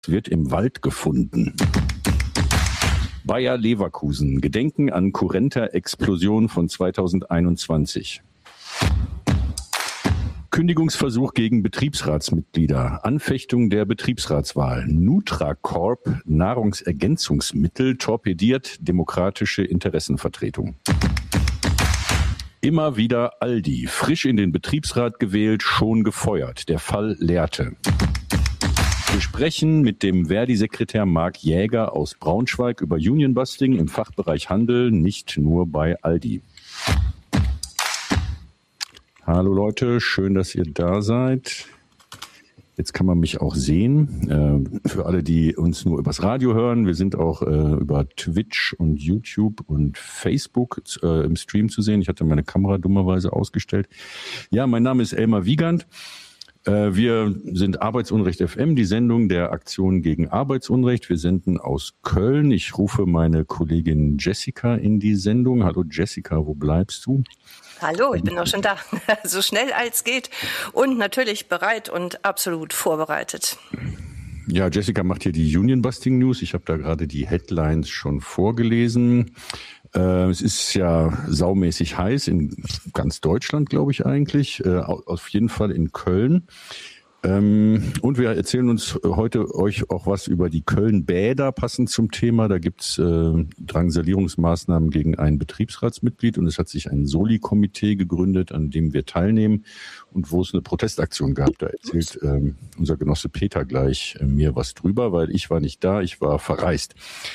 Wird im Wald gefunden. Bayer Leverkusen. Gedenken an Currenta-Explosion von 2021. Kündigungsversuch gegen Betriebsratsmitglieder. Anfechtung der Betriebsratswahl. Nutracorp Nahrungsergänzungsmittel torpediert demokratische Interessenvertretung. Immer wieder Aldi. Frisch in den Betriebsrat gewählt, schon gefeuert. Der Fall Lehrte. Wir sprechen mit dem Verdi-Sekretär Marc Jäger aus Braunschweig über Unionbusting im Fachbereich Handel, nicht nur bei Aldi. Hallo Leute, schön, dass ihr da seid. Jetzt kann man mich auch sehen. Für alle, die uns nur übers Radio hören, wir sind auch über Twitch und YouTube und Facebook im Stream zu sehen. Ich hatte meine Kamera dummerweise ausgestellt. Ja, mein Name ist Elmar Wiegand. Wir sind Arbeitsunrecht FM, die Sendung der Aktion gegen Arbeitsunrecht. Wir senden aus Köln. Ich rufe meine Kollegin Jessica in die Sendung. Hallo Jessica, wo bleibst du? Hallo, ich bin auch schon da. So schnell als geht und natürlich bereit und absolut vorbereitet. Ja, Jessica macht hier die Unionbusting News. Ich habe da gerade die Headlines schon vorgelesen. Es ist ja saumäßig heiß in ganz Deutschland, glaube ich eigentlich. Auf jeden Fall in Köln. Und wir erzählen uns heute euch auch was über die Köln-Bäder passend zum Thema. Da gibt's Drangsalierungsmaßnahmen gegen ein Betriebsratsmitglied und es hat sich ein Soli-Komitee gegründet, an dem wir teilnehmen und wo es eine Protestaktion gab. Da erzählt unser Genosse Peter gleich mir was drüber, weil ich war nicht da, ich war verreist.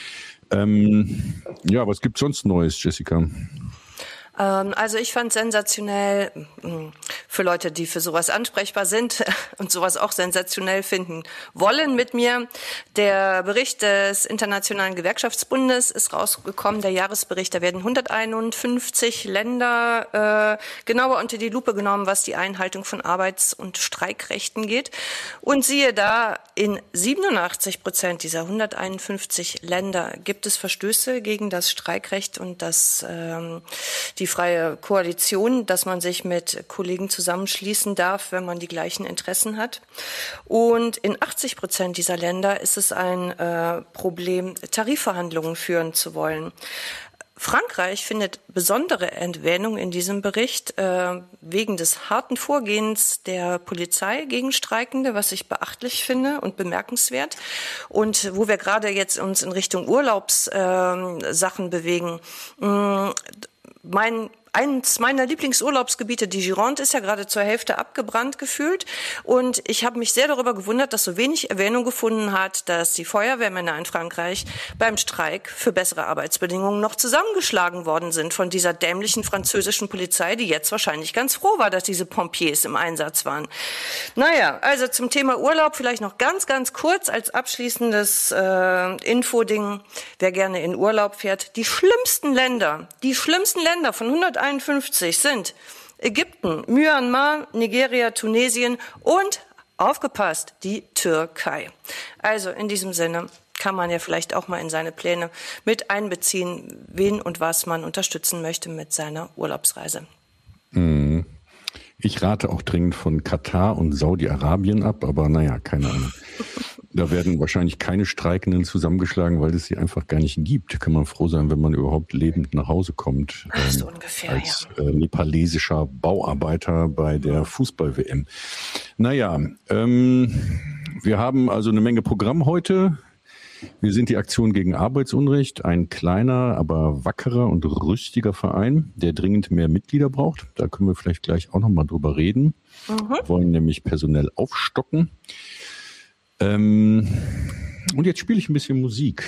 Ja, was gibt's sonst Neues, Jessica? Also ich fand sensationell, für Leute, die für sowas ansprechbar sind und sowas auch sensationell finden wollen mit mir, der Bericht des Internationalen Gewerkschaftsbundes ist rausgekommen, der Jahresbericht. Da werden 151 Länder genauer unter die Lupe genommen, was die Einhaltung von Arbeits- und Streikrechten geht. Und siehe da, in 87% dieser 151 Länder gibt es Verstöße gegen das Streikrecht und die freie Koalition, dass man sich mit Kollegen zusammenschließen darf, wenn man die gleichen Interessen hat. Und in 80% dieser Länder ist es ein Problem, Tarifverhandlungen führen zu wollen. Frankreich findet besondere Erwähnung in diesem Bericht wegen des harten Vorgehens der Polizei gegen Streikende, was ich beachtlich finde und bemerkenswert. Und wo wir gerade jetzt uns in Richtung Urlaubssachen bewegen, eins meiner Lieblingsurlaubsgebiete, die Gironde, ist ja gerade zur Hälfte abgebrannt gefühlt. Und ich habe mich sehr darüber gewundert, dass so wenig Erwähnung gefunden hat, dass die Feuerwehrmänner in Frankreich beim Streik für bessere Arbeitsbedingungen noch zusammengeschlagen worden sind von dieser dämlichen französischen Polizei, die jetzt wahrscheinlich ganz froh war, dass diese Pompiers im Einsatz waren. Naja, also zum Thema Urlaub vielleicht noch ganz, ganz kurz als abschließendes Infoding. Wer gerne in Urlaub fährt, die schlimmsten Länder von 151 sind Ägypten, Myanmar, Nigeria, Tunesien und, aufgepasst, die Türkei. Also in diesem Sinne kann man ja vielleicht auch mal in seine Pläne mit einbeziehen, wen und was man unterstützen möchte mit seiner Urlaubsreise. Ich rate auch dringend von Katar und Saudi-Arabien ab, aber naja, keine Ahnung. Da werden wahrscheinlich keine Streikenden zusammengeschlagen, weil es sie einfach gar nicht gibt. Kann man froh sein, wenn man überhaupt lebend nach Hause kommt. So ungefähr, als nepalesischer Bauarbeiter bei der Fußball-WM. Naja, wir haben also eine Menge Programm heute. Wir sind die Aktion gegen Arbeitsunrecht, ein kleiner, aber wackerer und rüstiger Verein, der dringend mehr Mitglieder braucht. Da können wir vielleicht gleich auch nochmal drüber reden. Wir wollen nämlich personell aufstocken. Und jetzt spiele ich ein bisschen Musik.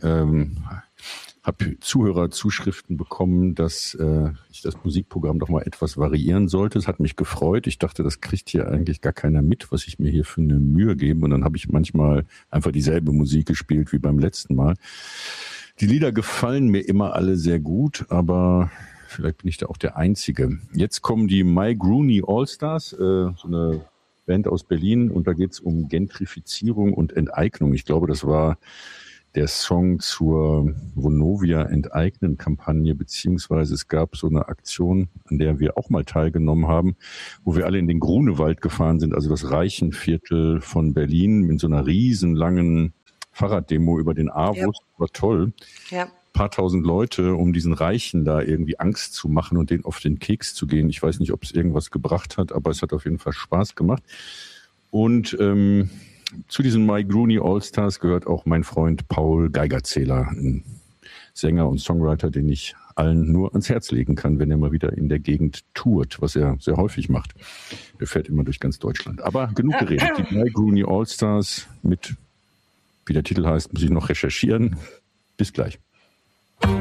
Habe Zuhörerzuschriften bekommen, dass ich das Musikprogramm doch mal etwas variieren sollte. Es hat mich gefreut. Ich dachte, das kriegt hier eigentlich gar keiner mit, was ich mir hier für eine Mühe gebe. Und dann habe ich manchmal einfach dieselbe Musik gespielt wie beim letzten Mal. Die Lieder gefallen mir immer alle sehr gut, aber vielleicht bin ich da auch der Einzige. Jetzt kommen die My Groony Allstars, so eine Band aus Berlin, und da geht es um Gentrifizierung und Enteignung. Ich glaube, das war der Song zur Vonovia-Enteignen-Kampagne, beziehungsweise es gab so eine Aktion, an der wir auch mal teilgenommen haben, wo wir alle in den Grunewald gefahren sind, also das Reichenviertel von Berlin, in so einer riesenlangen Fahrraddemo über den Avus. Ja. War toll. Ja. Paar tausend Leute, um diesen Reichen da irgendwie Angst zu machen und denen auf den Keks zu gehen. Ich weiß nicht, ob es irgendwas gebracht hat, aber es hat auf jeden Fall Spaß gemacht. Und zu diesen My Groony All-Stars gehört auch mein Freund Paul Geigerzähler, ein Sänger und Songwriter, den ich allen nur ans Herz legen kann, wenn er mal wieder in der Gegend tourt, was er sehr häufig macht. Er fährt immer durch ganz Deutschland. Aber genug geredet. Die My Groony All-Stars mit, wie der Titel heißt, muss ich noch recherchieren. Bis gleich.